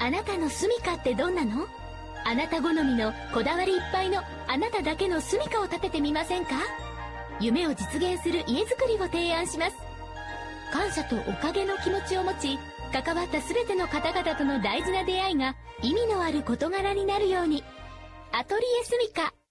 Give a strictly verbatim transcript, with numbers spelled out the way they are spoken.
あなたの住処ってどんなの？あなた好みのこだわりいっぱいのあなただけの住処を建ててみませんか？夢を実現する家づくりを提案します。感謝とおかげの気持ちを持ち、関わった全ての方々との大事な出会いが意味のある事柄になるように。アトリエ住処。